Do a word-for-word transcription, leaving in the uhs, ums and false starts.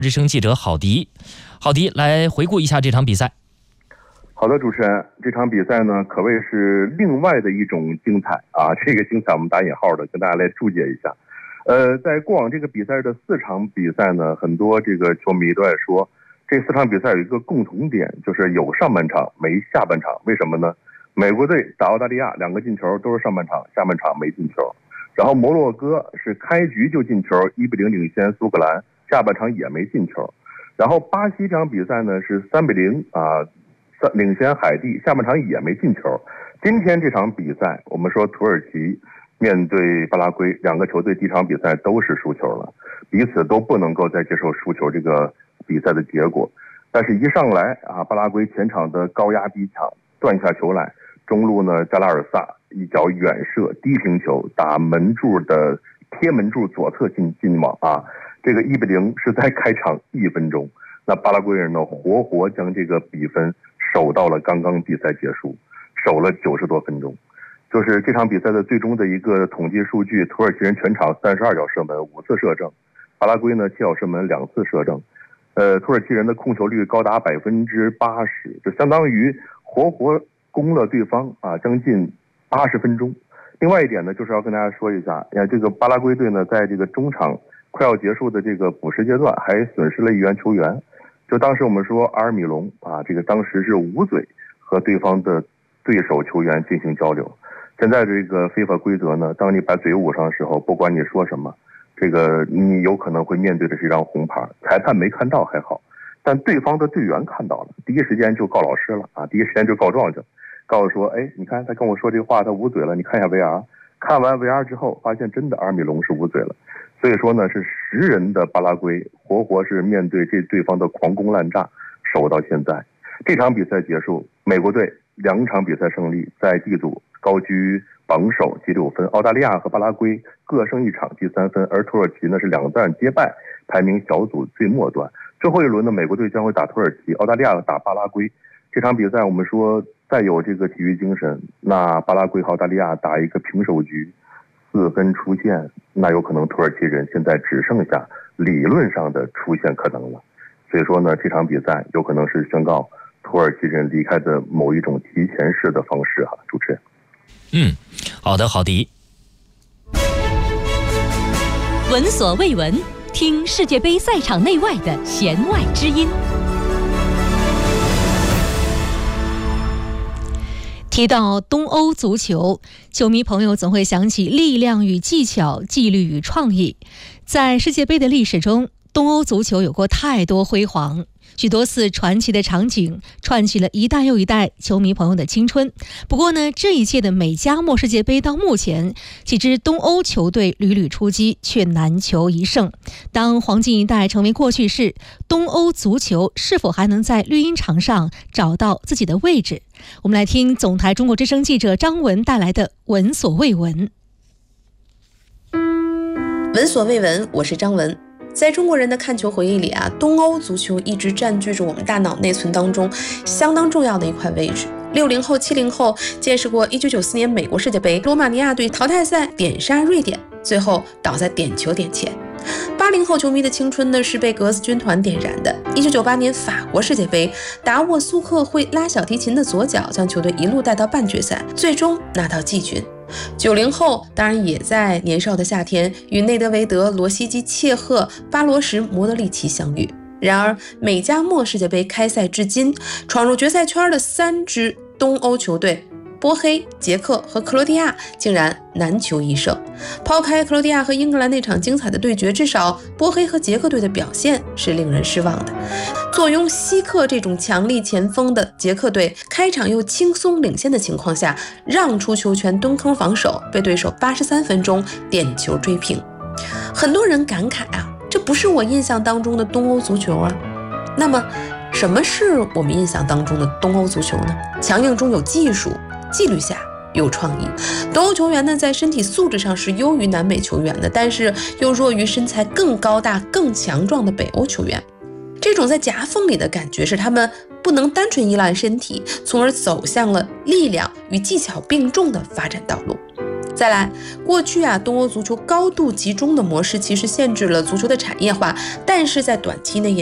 之声记者郝迪。郝迪来回顾一下这场比赛。 好的，主持人，这场比赛呢可谓是另外的一种精彩啊！这个精彩我们打引号的，跟大家来注解一下。呃，在过往这个比赛的四场比赛呢，很多这个球迷都在说，这四场比赛有一个共同点，就是有上半场没下半场。为什么呢？美国队打澳大利亚两个进球都是上半场，下半场没进球。然后摩洛哥是开局就进球，一比零领先苏格兰，下半场也没进球。然后巴西这场比赛呢是三比零啊。领先海地，下半场也没进球。今天这场比赛，我们说土耳其面对巴拉圭，两个球队第一场比赛都是输球了，彼此都不能够再接受输球这个比赛的结果。但是，一上来啊，巴拉圭前场的高压逼抢，断下球来，中路呢，加拉尔萨一脚远射低平球，打门柱的贴门柱左侧进进网啊，这个一比零是在开场一分钟。那巴拉圭人呢，活活将这个比分守到了刚刚比赛结束，守了九十多分钟。就是这场比赛的最终的一个统计数据，土耳其人全场三十二脚射门，五次射正；巴拉圭呢七脚射门，两次射正。呃，土耳其人的控球率高达百分之八十，就相当于活活攻了对方啊，将近八十分钟。另外一点呢，就是要跟大家说一下，呀，这个巴拉圭队呢，在这个中场快要结束的这个补时阶段，还损失了一员球员。就当时我们说阿尔米隆啊，这个当时是捂嘴和对方的对手球员进行交流。现在这个非法规则呢，当你把嘴捂上的时候，不管你说什么，这个你有可能会面对的是一张红牌。裁判没看到还好，但对方的队员看到了，第一时间就告老师了啊，第一时间就告状去，告诉说，哎，你看他跟我说这话，他捂嘴了，你看一下 V R。看完 V R 之后，发现真的阿尔米隆是捂嘴了。所以说呢，是十人的巴拉圭活活是面对这对方的狂攻滥炸，守到现在。这场比赛结束，美国队两场比赛胜利，在 D 组高居榜首，积六分。澳大利亚和巴拉圭各胜一场，积三分，而土耳其呢是两战皆败，排名小组最末端。最后一轮呢，美国队将会打土耳其，澳大利亚打巴拉圭。这场比赛我们说再有这个体育精神，那巴拉圭和澳大利亚打一个平手局，四分出线，那有可能土耳其人现在只剩下理论上的出线可能了。所以说呢，这场比赛有可能是宣告土耳其人离开的某一种提前式的方式哈，主持人。 嗯，好的，郝迪。 闻所未闻，听世界杯赛场内外的弦外之音。提到东欧足球，球迷朋友总会想起力量与技巧、纪律与创意。在世界杯的历史中，东欧足球有过太多辉煌，许多次传奇的场景串起了一代又一代球迷朋友的青春。不过呢，这一届的美加墨世界杯到目前，几支东欧球队屡屡出击，却难求一胜。当黄金一代成为过去式，东欧足球是否还能在绿茵场上找到自己的位置？我们来听总台中国之声记者张文带来的闻所未闻。 闻所未闻，我是张文。在中国人的看球回忆里啊，东欧足球一直占据着我们大脑内存当中相当重要的一块位置。六零后、七零后见识过一九九四年美国世界杯，罗马尼亚队淘汰赛点杀瑞典，最后倒在点球点前。八零后球迷的青春呢是被格子军团点燃的。一九九八年法国世界杯，达沃苏克会拉小提琴的左脚将球队一路带到半决赛，最终拿到季军。九零后当然也在年少的夏天与内德维德、罗西基、切赫、巴罗什、莫德里奇相遇。然而美加墨世界杯开赛至今，闯入决赛圈的三支东欧球队波黑、捷克和克罗地亚竟然难求一胜。抛开克罗地亚和英格兰那场精彩的对决，至少波黑和捷克队的表现是令人失望的。坐拥希克这种强力前锋的捷克队，开场又轻松领先的情况下，让出球权蹲坑防守，被对手八十三分钟点球追平。很多人感慨啊，这不是我印象当中的东欧足球啊。那么什么是我们印象当中的东欧足球呢？强硬中有技术，纪律下有创意。东欧球员呢，在身体素质上是优于南美球员的，但是又弱于身材更高大、更强壮的北欧球员。这种在夹缝里的感觉，是他们不能单纯依赖身体，从而走向了力量与技巧并重的发展道路。 再来，过去啊，东欧足球高度集中的模式其实限制了足球的产业化，但是在短期内也